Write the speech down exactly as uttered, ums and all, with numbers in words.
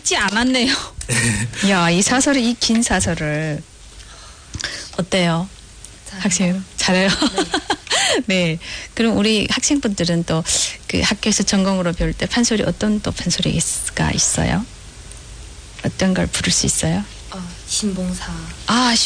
읽지 않았네요. 야, 이 사설을, 이 긴 사설을 어때요? 학생 잘해요. 네. 네. 그럼 우리 학생분들은 또 그 학교에서 전공으로 배울 때 판소리 어떤 또 판소리가 있어요? 어떤 걸 부를 수 있어요? 어, 신봉사. 아,